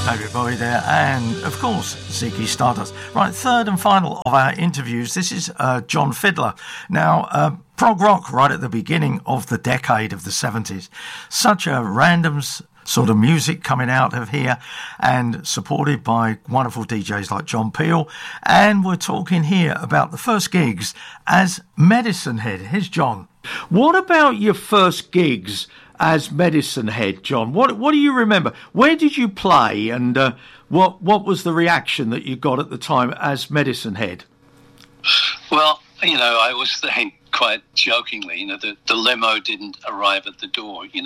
David Bowie there, and of course Ziggy Stardust. Right, third and final of our interviews. This is John Fiedler. Now, prog rock right at the beginning of the decade of the 70s. Such a random sort of music coming out of here, and supported by wonderful DJs like John Peel. And we're talking here about the first gigs as Medicine Head. Here's John. What about your first gigs as Medicine Head, John? What do you remember? Where did you play, and what was the reaction that you got at the time as Medicine Head? Well, I was saying quite jokingly, the limo didn't arrive at the door, in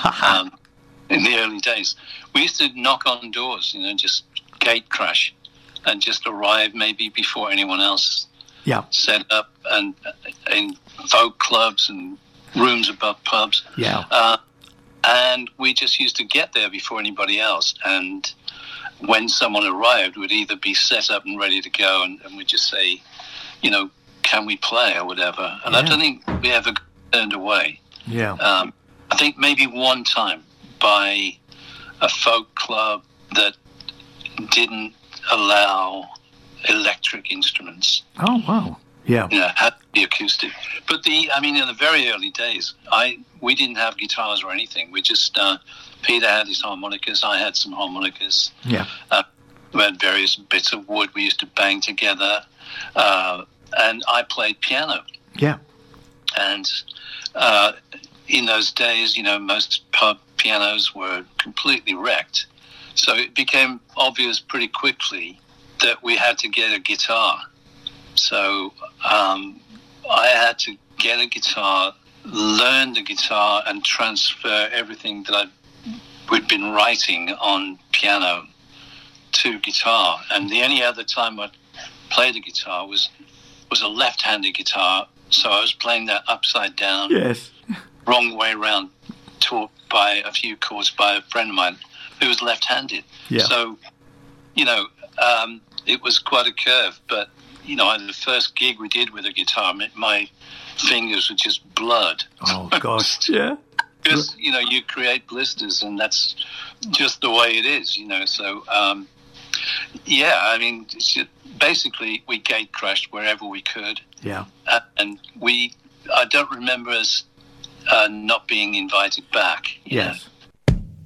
the early days. We used to knock on doors, just gate crash, and just arrive maybe before anyone else. Yeah. Set up and in folk clubs and rooms above pubs. Yeah. And we just used to get there before anybody else. And when someone arrived, we'd either be set up and ready to go, and we'd just say, can we play or whatever. And I don't think we ever got turned away. Yeah. I think maybe one time by a folk club that didn't allow electric instruments. Oh, wow. Yeah. Had to be acoustic. But in the very early days, we didn't have guitars or anything. We just, Peter had his harmonicas, I had some harmonicas. Yeah. We had various bits of wood we used to bang together. And I played piano. Yeah. And in those days, most pub pianos were completely wrecked. So it became obvious pretty quickly that we had to get a guitar. So I had to get a guitar, learn the guitar, and transfer everything that we'd been writing on piano to guitar. And the only other time I played the guitar was a left-handed guitar, so I was playing that upside down, yes, wrong way around, taught by a few chords by a friend of mine who was left-handed. Yeah. So, it was quite a curve, but the first gig we did with a guitar, my fingers were just blood. Oh, gosh, yeah. Because, you create blisters, and that's just the way it is, So, it's just, basically we gate crashed wherever we could. Yeah. And I don't remember us not being invited back. Yes.